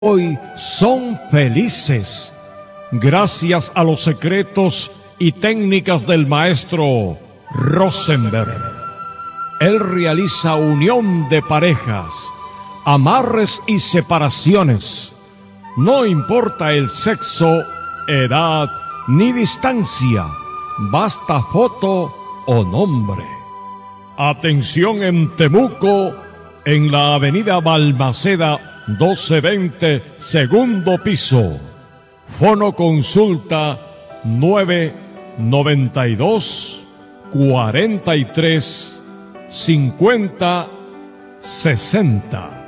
hoy son felices gracias a los secretos y técnicas del maestro Rosenberg. Él realiza unión de parejas, amarres y separaciones. No importa el sexo, edad ni distancia, basta foto o nombre. Atención en Temuco, en la avenida Balmaceda 1220, segundo piso. Fono consulta 992 43 50 60.